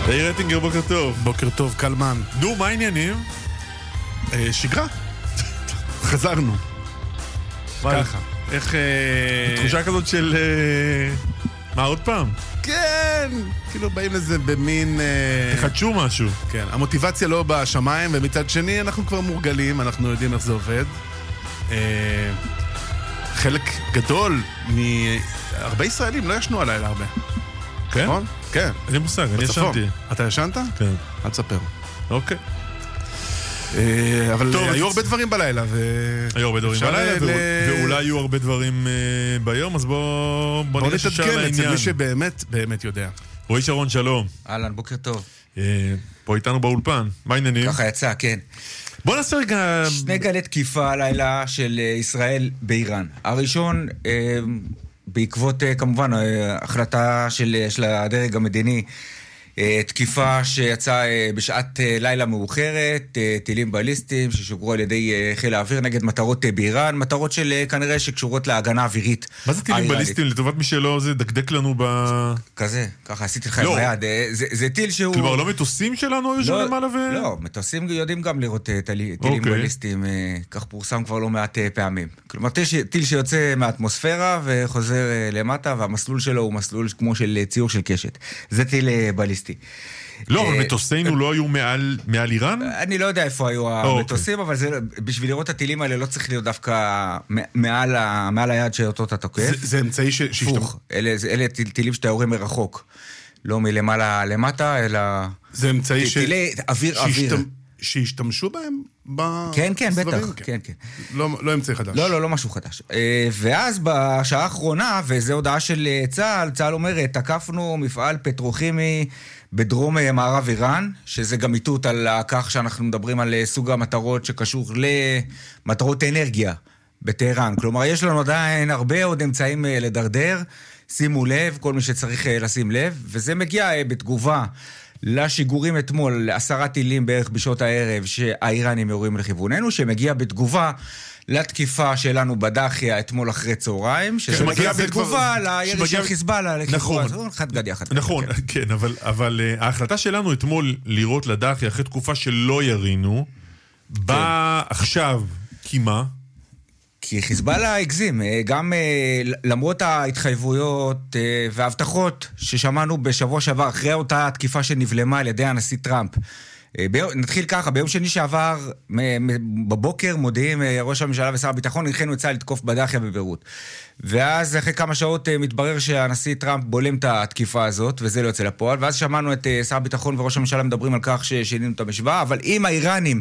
יאיר רטינגר, בוקר טוב. בוקר טוב, קלמן. נו, מה העניינים? שגרה. חזרנו. ככה. איך... תחושה כזאת של... מה, עוד פעם? כן! כאילו באים לזה במין... תחדשו משהו. כן, המוטיבציה לא בשמיים, ומצד שני אנחנו כבר מורגלים, אנחנו יודעים איך זה עובד. חלק גדול הרבה ישראלים לא ישנו הלילה הרבה. כן? נכון? כן. אין לי מושג, אני ישנתי. אתה ישנת? כן. אל תספר. אוקיי. אבל היו הרבה דברים בלילה. היו הרבה דברים בלילה, ואולי יהיו הרבה דברים ביום, אז בוא נראה ששאר לעניין. אצל מי שבאמת, באמת יודע. רועי שרון, שלום. אהלן, בוקר טוב. פה איתנו באולפן. מה העניינים? ככה יצא, כן. בוא נעשה רגע... שני גלי תקיפה הלילה של ישראל באיראן. הראשון, בעקבות כמובן החלטה של הדרג המדיני, תקיפה שיצאה בשעת לילה מאוחרת, טילים בליסטיים ששוגרו על ידי חיל האוויר נגד מטרות באיראן, מטרות של כנראה שקשורות להגנה אווירית. מה זה טילים בליסטיים? לטובת מי שלא, זה דקדק לנו כזה, ככה עשיתי לך עם היד. זה טיל שהוא... כלומר, לא מטוסים שלנו היו שם למעלה ו... לא, מטוסים יודעים גם לראות טילים בליסטיים, כך פורסם כבר לא מעט פעמים. כלומר, טיל שיוצא מהאטמוספירה וחוזר למטה, והמסלול שלו הוא מסלול כמו של ציור של קשת. זה טיל בליסטי. לא, אבל מטוסינו לא היו מעל איראן? אני לא יודע איפה היו המטוסים, אבל בשביל לראות את הטילים האלה לא צריך להיות דווקא מעל היד שאותו אתה תוקף. זה אמצעי פוך, אלה טילים שאתה יורה מרחוק. לא מלמעלה למטה, אלא... זה אמצעי טילי אוויר. שהשתמשו בהם כן, כן, בטח, כן, כן. לא אמצעי חדש. לא משהו חדש. ואז בשעה האחרונה, וזו הודעה של צה"ל אומר, תקפנו מפעל פטרוכימי בדרום מערב איראן, שזה גם איתות על כך שאנחנו מדברים על סוג המטרות שקשור למטרות אנרגיה בטהרן. כלומר, יש לנו עדיין הרבה עוד אמצעים לדרדר, שימו לב, כל מי שצריך לשים לב, וזה מגיע בתגובה לשיגורים אתמול, 10 טילים בערך בשעות הערב שהאיראנים יורים לכיווננו, שמגיע בתגובה לתקיפה שלנו בדחיה אתמול אחרי צהריים, שמגיע בתגובה לירי של חיזבאללה לכיוון. נכון, חד גד יחד. נכון, כן, אבל ההחלטה שלנו אתמול לירות לדחיה אחרי תקופה שלא ירינו, באה עכשיו, כי מה? כי חיזבאללה הגזים, גם למרות ההתחייבויות וההבטחות ששמענו בשבוע שעבר, אחרי אותה תקיפה שנבלמה על ידי הנשיא טראמפ. נתחיל ככה, ביום שני שעבר, בבוקר מודיעים ראש הממשלה ושר הביטחון, הנחינו את צה"ל לתקוף בדחיה בביירות. ואז אחרי כמה שעות מתברר שהנשיא טראמפ בולם את התקיפה הזאת, וזה לא יוצא לפועל, ואז שמענו את שר הביטחון וראש הממשלה מדברים על כך ששינינו את המשוואה, אבל אם האיראנים,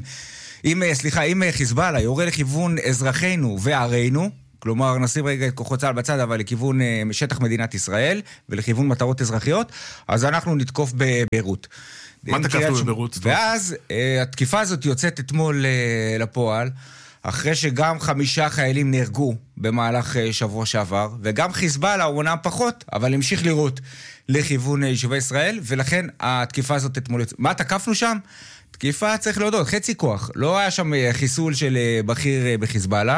אם חיזבאללה יורה לכיוון אזרחינו וערינו, כלומר נשים רגע את כוחות צה"ל בצד, אבל לכיוון שטח מדינת ישראל, ולכיוון מטרות אזרחיות, אז אנחנו נתקוף בביירות. מה תקפנו בביירות? ואז התקיפה הזאת יוצאת אתמול לפועל, אחרי שגם 5 חיילים נהרגו במהלך שבוע שעבר, וגם חיזבאללה הוא אומנם פחות, אבל המשיך לירות לכיוון יישובי ישראל, ולכן התקיפה הזאת אתמול יוצאת. מה תקפנו שם? תקיפה צריך להודות, חצי כוח. לא היה שם חיסול של בכיר בחיזבאללה,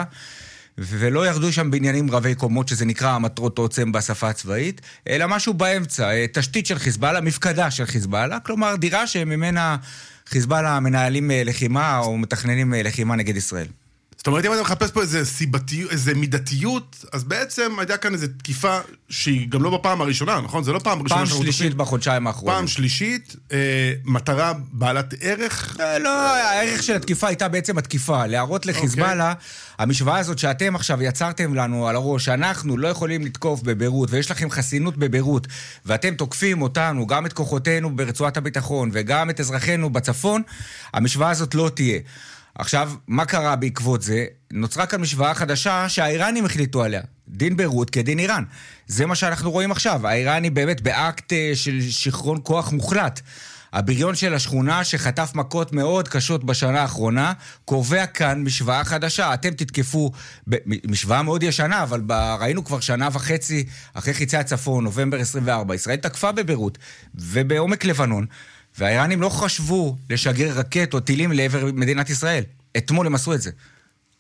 ולא ירדו שם בעניינים רבי קומות, שזה נקרא מטרות עוצם בשפה הצבאית, אלא משהו באמצע, תשתית של חיזבאללה, מפקדה של חיזבאללה, כלומר דירה שממנה חיזבאללה מנהלים לחימה או מתכננים לחימה נגד ישראל. זאת אומרת, אם אתה מחפש פה איזה מידתיות, אז בעצם הייתה כאן איזו תקיפה שהיא גם לא בפעם הראשונה, נכון? זה לא פעם ראשונה. פעם שלישית בחודשיים האחרונים. פעם שלישית, מטרה בעלת ערך? לא, הערך של התקיפה הייתה בעצם התקיפה, להראות לחיזבאללה, המשוואה הזאת שאתם עכשיו יצרתם לנו על הראש, שאנחנו לא יכולים לתקוף בביירות, ויש לכם חסינות בביירות, ואתם תוקפים אותנו, גם את כוחותינו ברצועת הביטחון, וגם את אזרחינו בצפון, המשוואה הזאת לא תהיה. עכשיו, מה קרה בעקבות זה? נוצרה כאן משוואה חדשה שהאיראנים החליטו עליה. דין ביירות כדין איראן. זה מה שאנחנו רואים עכשיו. האיראני באמת באקט של שחרון כוח מוחלט. הבריון של השכונה שחטף מכות מאוד קשות בשנה האחרונה, קובע כאן משוואה חדשה. אתם תתקפו, משוואה מאוד ישנה, אבל ראינו כבר 1.5 שנה אחרי חיצי הצפון, נובמבר 24. ישראל תקפה בביירות ובעומק לבנון. והאיראנים לא חשבו לשגר רקט או טילים לעבר מדינת ישראל. אתמול הם עשו את זה.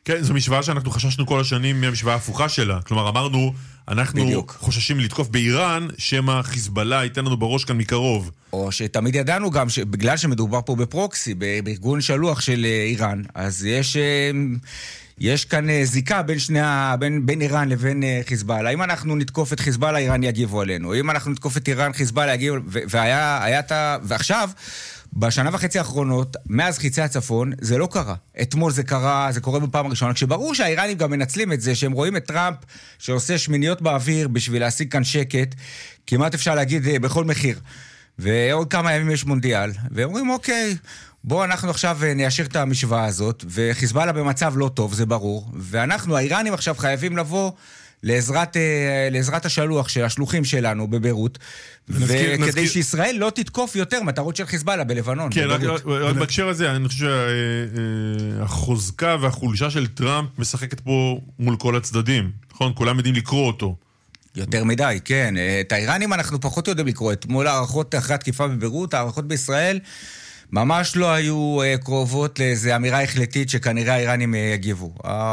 כן, זו משוואה שאנחנו חששנו כל השנים מהמשוואה ההפוכה שלה. כלומר, אמרנו, אנחנו בדיוק. חוששים לתקוף באיראן, שמא חיזבאללה ייתן לנו בראש כאן מקרוב. או שתמיד ידענו גם, בגלל שמדובר פה בפרוקסי, בארגון שלוח של איראן, אז יש כאן זיקה בין איראן לבין חיזבאללה. אם אנחנו נתקוף את חיזבאללה, איראן יגיבו עלינו. אם אנחנו נתקוף את איראן, חיזבאללה יגיבו, ועכשיו, בשנה וחצי האחרונות, מאז חיצי הצפון, זה לא קרה. אתמול זה קרה, זה קורה בפעם הראשונה, כשברור שהאיראנים גם מנצלים את זה, שהם רואים את טראמפ שעושה שמיניות באוויר בשביל להשיג כאן שקט, כמעט אפשר להגיד בכל מחיר. ועוד כמה ימים יש מונדיאל, והם אומרים, אוקיי, בואו אנחנו עכשיו ניישר את המשוואה הזאת, וחיזבאללה במצב לא טוב, זה ברור, ואנחנו, האיראנים עכשיו חייבים לבוא לעזרת השלוח של השלוחים שלנו בביירות, וכדי שישראל לא תתקוף יותר מטרות של חיזבאללה בלבנון. כן, רק בהקשר הזה, אני חושב שהחוזקה והחולשה של טראמפ משחקת פה מול כל הצדדים, נכון? כולם יודעים לקרוא אותו. יותר מדי, כן. את האיראנים אנחנו פחות יודעים לקרוא. אתמול הערכות אחרי התקיפה בביירות, הערכות בישראל ממש לא היו קרובות לאיזו אמירה החלטית שכנראה האיראנים יגיבו.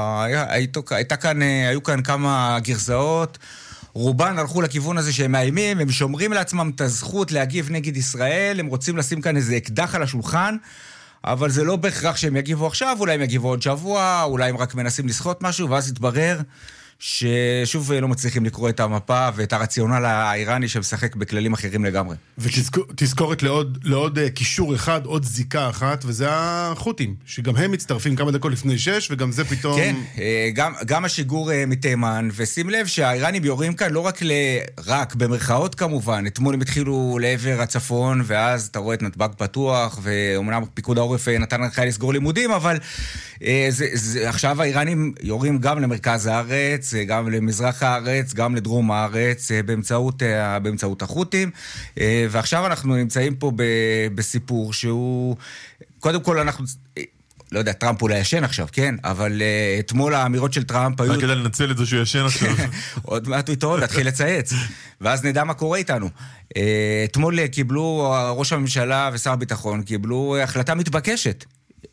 היו כאן כמה גרסאות, רובן הלכו לכיוון הזה שהם מאיימים, הם שומרים לעצמם את הזכות להגיב נגד ישראל, הם רוצים לשים כאן איזה אקדח על השולחן, אבל זה לא בהכרח שהם יגיבו עכשיו, אולי הם יגיבו עוד שבוע, אולי הם רק מנסים לסחוט משהו, ואז יתברר ששוב לא מצליחים לקרוא את המפה ואת הרציונל האיראני שמשחק בכללים אחרים לגמרי. ותזכורת לעוד קישור אחד, עוד זיקה אחת, וזה החות'ים, שגם הם מצטרפים כמה דקות לפני 6, וגם זה פתאום... כן, גם השיגור מתימן, ושים לב שהאיראנים יורים כאן לא רק במרכאות כמובן, אתמול הם התחילו לעבר הצפון, ואז אתה רואה את נתב"ג פתוח, ואומנם פיקוד העורף נתן הנחיה לסגור לימודים, אבל עכשיו האיראנים יורים גם למרכז הארץ, גם למזרח הארץ, גם לדרום הארץ, באמצעות החות'ים, ועכשיו אנחנו נמצאים פה בסיפור שהוא, קודם כל אנחנו, לא יודע, טראמפ אולי ישן עכשיו, כן? אבל אתמול האמירות של טראמפ היו... רק כדאי לנצל את זה שהוא ישן עכשיו. עוד מעט הוא יתעורר, להתחיל לצייץ, ואז נדע מה קורה איתנו. אתמול קיבלו, ראש הממשלה ושר הביטחון, קיבלו החלטה מתבקשת.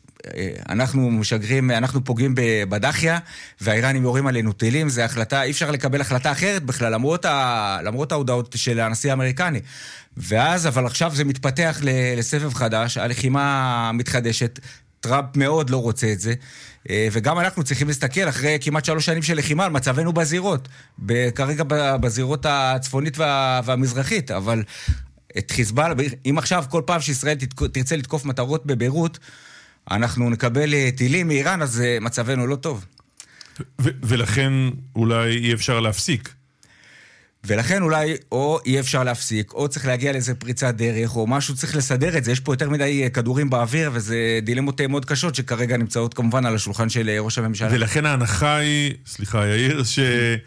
אנחנו פוגעים בדחיה, והאיראנים יורים עלינו טילים, זה החלטה, אי אפשר לקבל החלטה אחרת בכלל, למרות ההודעות של הנשיא האמריקני. ואז, אבל עכשיו זה מתפתח לסבב חדש, הלחימה מתחדשת, טראמפ מאוד לא רוצה את זה, וגם אנחנו צריכים להסתכל אחרי כמעט 3 שנים של לחימה על מצבנו בזירות, כרגע בזירות הצפונית והמזרחית, אבל את חיזבאללה, אם עכשיו כל פעם שישראל תרצה לתקוף מטרות בביירות, אנחנו נקבל טילים מאיראן, אז מצבנו לא טוב. ולכן אולי אי אפשר להפסיק. ולכן אולי או אי אפשר להפסיק, או צריך להגיע לאיזה פריצת דרך, או משהו צריך לסדר את זה. יש פה יותר מדי כדורים באוויר, וזה דילמות מאוד קשות שכרגע נמצאות כמובן על השולחן של ראש הממשלה. ולכן ההנחה היא, סליחה יאיר,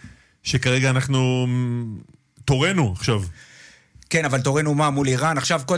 שכרגע אנחנו תורנו עכשיו. כן, אבל תורנו מה מול איראן? עכשיו